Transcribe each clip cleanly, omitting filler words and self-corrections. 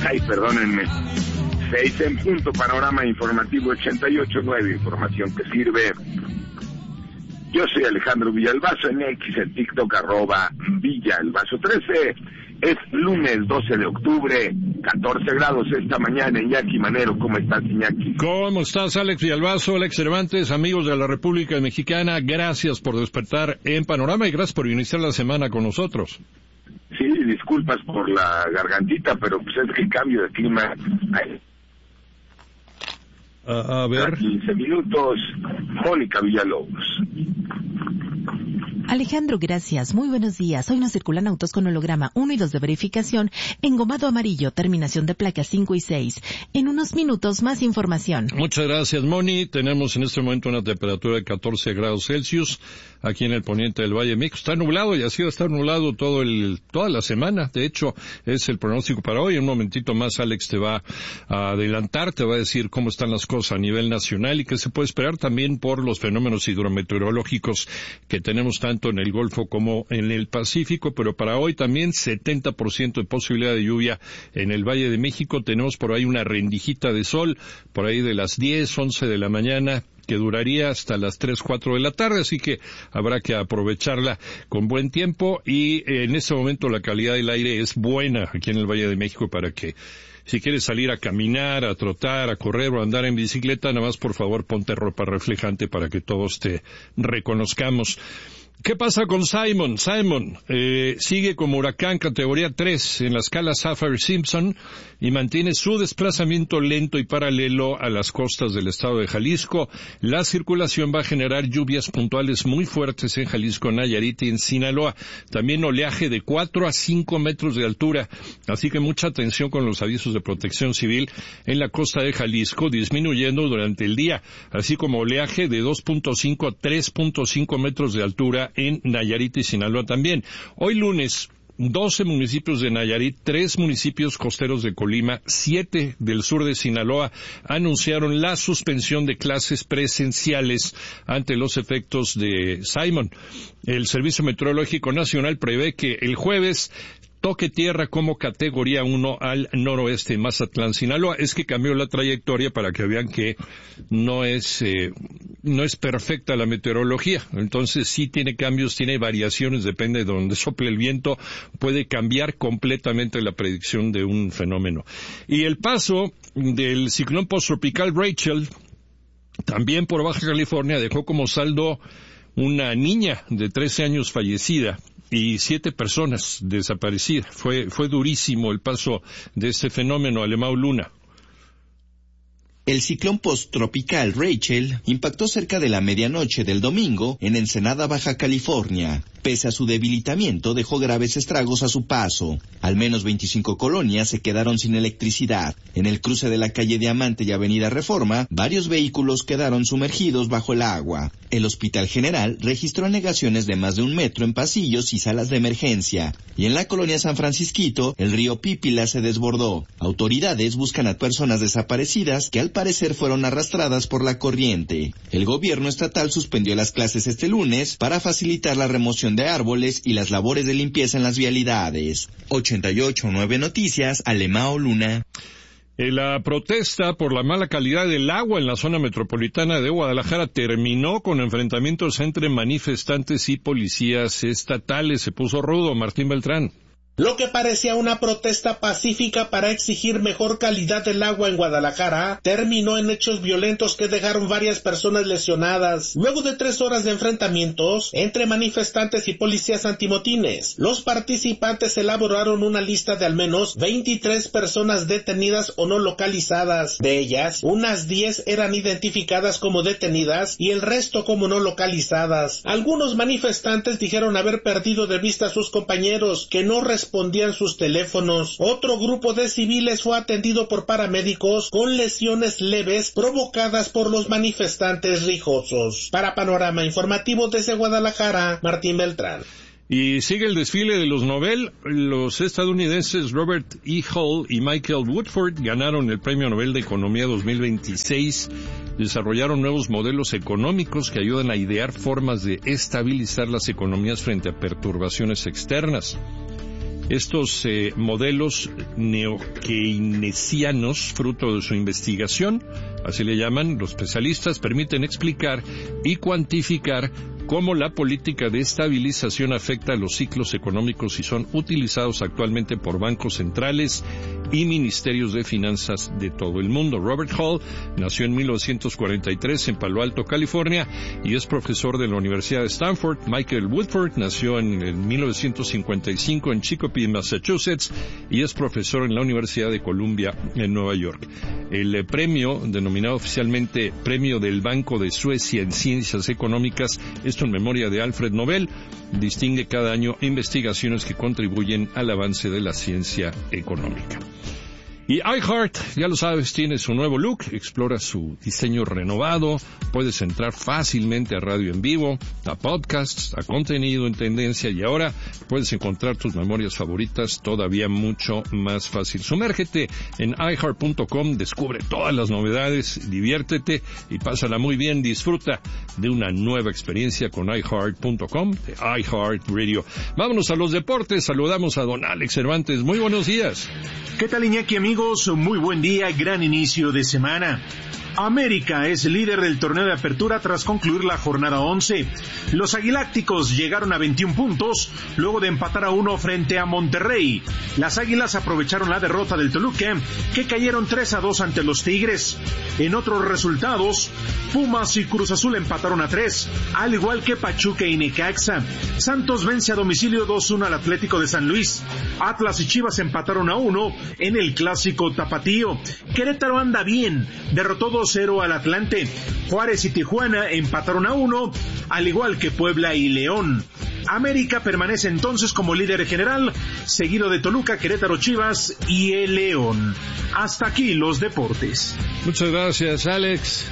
Ay, perdónenme. 6 en punto, Panorama Informativo 88.9, información que sirve. Yo soy Alejandro Villalbazo, en X, en TikTok, @Villalbazo13. Es lunes 12 de octubre, 14 grados esta mañana. Iñaki Manero, ¿cómo estás, Iñaki? ¿Cómo estás, Alex Villalbazo, Alex Cervantes, amigos de la República Mexicana? Gracias por despertar en Panorama y gracias por iniciar la semana con nosotros. Sí, disculpas por la gargantita, pero pues es que el cambio de clima... A ver. 15 minutos, Mónica Villalobos. Alejandro, gracias. Muy buenos días. Hoy nos circulan autos con holograma 1 y 2 de verificación, engomado amarillo, terminación de placas 5 y 6. En unos minutos, más información. Muchas gracias, Moni. Tenemos en este momento una temperatura de 14 grados Celsius aquí en el poniente del Valle de México. Está nublado y ha sido estar nublado toda la semana. De hecho, es el pronóstico para hoy. En un momentito más, Alex te va a adelantar, te va a decir cómo están las cosas a nivel nacional y qué se puede esperar también por los fenómenos hidrometeorológicos que tenemos tanto en el Golfo como en el Pacífico, pero para hoy también 70% de posibilidad de lluvia en el Valle de México. Tenemos por ahí una rendijita de sol, por ahí de las 10, 11 de la mañana, que duraría hasta las 3, 4 de la tarde, así que habrá que aprovecharla con buen tiempo y en este momento la calidad del aire es buena aquí en el Valle de México para que si quieres salir a caminar, a trotar, a correr o a andar en bicicleta, nada más por favor ponte ropa reflejante para que todos te reconozcamos. ¿Qué pasa con Simon? Simon sigue como huracán categoría 3 en la escala Saffir-Simpson y mantiene su desplazamiento lento y paralelo a las costas del estado de Jalisco. La circulación va a generar lluvias puntuales muy fuertes en Jalisco, Nayarit y en Sinaloa. También oleaje de 4 a 5 metros de altura, así que mucha atención con los avisos de protección civil en la costa de Jalisco, disminuyendo durante el día, así como oleaje de 2.5 a 3.5 metros de altura en Nayarit y Sinaloa también. Hoy lunes, 12 municipios de Nayarit, 3 municipios costeros de Colima, 7 del sur de Sinaloa anunciaron la suspensión de clases presenciales ante los efectos de Simon. El Servicio Meteorológico Nacional prevé que el jueves toque tierra como categoría 1 al noroeste de Mazatlán, Sinaloa. Es que cambió la trayectoria para que vean que no es perfecta la meteorología. Entonces sí tiene cambios, tiene variaciones, depende de donde sople el viento, puede cambiar completamente la predicción de un fenómeno. Y el paso del ciclón posttropical Rachel, también por Baja California, dejó como saldo una niña de 13 años fallecida y 7 personas desaparecidas. Fue durísimo el paso de este fenómeno, Alemão Luna. El ciclón posttropical Rachel impactó cerca de la medianoche del domingo en Ensenada, Baja California. Pese a su debilitamiento, dejó graves estragos a su paso. Al menos 25 colonias se quedaron sin electricidad. En el cruce de la calle Diamante y Avenida Reforma, varios vehículos quedaron sumergidos bajo el agua. El Hospital General registró anegaciones de más de 1 metro en pasillos y salas de emergencia. Y en la colonia San Francisquito, el río Pípila se desbordó. Autoridades buscan a personas desaparecidas que al parecer fueron arrastradas por la corriente. El gobierno estatal suspendió las clases este lunes para facilitar la remoción de árboles y las labores de limpieza en las vialidades. 88.9 Noticias, Alemão Luna. La protesta por la mala calidad del agua en la zona metropolitana de Guadalajara terminó con enfrentamientos entre manifestantes y policías estatales. Se puso rudo. Martín Beltrán. Lo que parecía una protesta pacífica para exigir mejor calidad del agua en Guadalajara terminó en hechos violentos que dejaron varias personas lesionadas. Luego de 3 horas de enfrentamientos entre manifestantes y policías antimotines, los participantes elaboraron una lista de al menos 23 personas detenidas o no localizadas. De ellas, unas 10 eran identificadas como detenidas y el resto como no localizadas. Algunos manifestantes dijeron haber perdido de vista a sus compañeros que no respondían sus teléfonos. Otro grupo de civiles fue atendido por paramédicos con lesiones leves provocadas por los manifestantes rijosos. Para Panorama Informativo desde Guadalajara, Martín Beltrán. Y sigue el desfile de los Nobel. Los estadounidenses Robert E. Hull y Michael Woodford ganaron el Premio Nobel de Economía 2026. Desarrollaron nuevos modelos económicos que ayudan a idear formas de estabilizar las economías frente a perturbaciones externas. Estos modelos neo-keynesianos, fruto de su investigación, así le llaman los especialistas, permiten explicar y cuantificar cómo la política de estabilización afecta a los ciclos económicos y son utilizados actualmente por bancos centrales y ministerios de finanzas de todo el mundo. Robert Hall nació en 1943 en Palo Alto, California, y es profesor de la Universidad de Stanford. Michael Woodford nació en 1955 en Chicopee, Massachusetts, y es profesor en la Universidad de Columbia en Nueva York. El premio, denominado oficialmente Premio del Banco de Suecia en Ciencias Económicas, esto en memoria de Alfred Nobel, distingue cada año investigaciones que contribuyen al avance de la ciencia económica. Y iHeart, ya lo sabes, tiene su nuevo look, explora su diseño renovado, puedes entrar fácilmente a radio en vivo, a podcasts, a contenido en tendencia, y ahora puedes encontrar tus memorias favoritas todavía mucho más fácil. Sumérgete en iHeart.com, descubre todas las novedades, diviértete y pásala muy bien, disfruta de una nueva experiencia con iHeart.com, de iHeart Radio. Vámonos a los deportes, saludamos a don Alex Cervantes. Muy buenos días. ¿Qué tal, Iñaki, amigos? Muy buen día, gran inicio de semana. América es líder del torneo de apertura tras concluir la jornada 11. Los aguilácticos llegaron a 21 puntos luego de empatar a 1 frente a Monterrey. Las águilas aprovecharon la derrota del Toluca, que cayeron 3-2 ante los Tigres. En otros resultados, Pumas y Cruz Azul empataron a 3, al igual que Pachuca y Necaxa. Santos vence a domicilio 2-1 al Atlético de San Luis. Atlas y Chivas empataron a 1 en el clásico tapatío. Querétaro anda bien, derrotó 2-0 al Atlante. Juárez y Tijuana empataron a 1, al igual que Puebla y León. América permanece entonces como líder general, seguido de Toluca, Querétaro, Chivas y el León. Hasta aquí los deportes. Muchas gracias, Alex.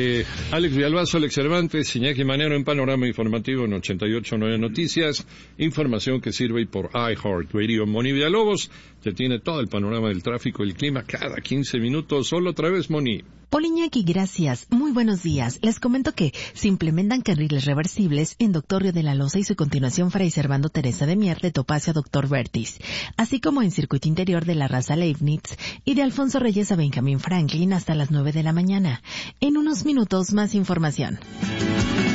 Alex Villalbazo, Alex Cervantes, Iñaki Manero en Panorama Informativo en 88.9 Noticias. Información que sirve por iHeart Radio. Moni Villalobos te tiene todo el panorama del tráfico y el clima cada 15 minutos. Solo otra vez, Moni. Hola, Iñaki, gracias. Muy buenos días. Les comento que se implementan carriles reversibles en Doctor Río de la Loza y su continuación Fray Servando Teresa de Mier de Topacio a Doctor Vertis, así como en circuito interior de la Raza Leibniz y de Alfonso Reyes a Benjamín Franklin hasta las 9 de la mañana. En unos minutos más información.